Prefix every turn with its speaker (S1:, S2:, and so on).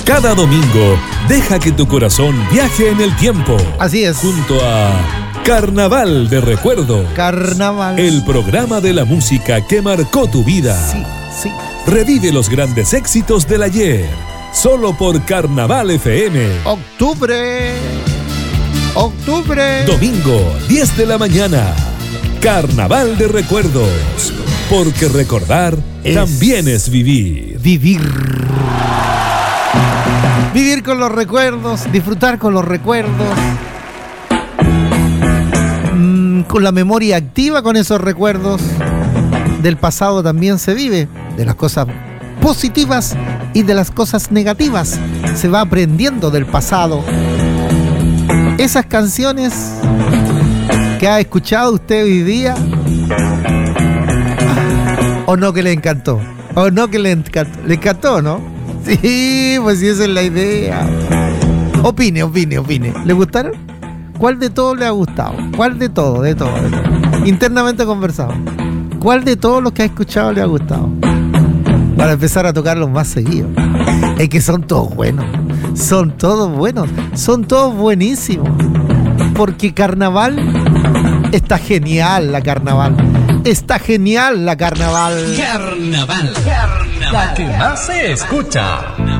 S1: Cada domingo, deja que tu corazón viaje en el tiempo.
S2: Así es.
S1: Junto a Carnaval de Recuerdo.
S2: Carnaval.
S1: El programa de la música que marcó tu vida.
S2: Sí, sí.
S1: Revive los grandes éxitos del ayer. Solo por Carnaval FM.
S2: Octubre.
S1: Domingo, 10 de la mañana. Carnaval de Recuerdos. Porque recordar también es vivir.
S2: Vivir con los recuerdos, disfrutar con los recuerdos, con la memoria activa con esos recuerdos. Del pasado también se vive, de las cosas positivas y de las cosas negativas. Se va aprendiendo del pasado. Esas canciones que ha escuchado usted hoy día, o no que le encantó, le encantó, ¿no? Sí, pues sí, esa es la idea. Opine. ¿Le gustaron? ¿Cuál de todos le ha gustado? ¿Cuál de todo? De todo. Internamente conversado. ¿Cuál de todos los que ha escuchado le ha gustado? Para empezar a tocarlos más seguido. Es que son todos buenos. Son todos buenos. Son todos buenísimos. Porque Carnaval está genial, la Carnaval. Está genial la Carnaval.
S3: Carnaval. La que más se escucha.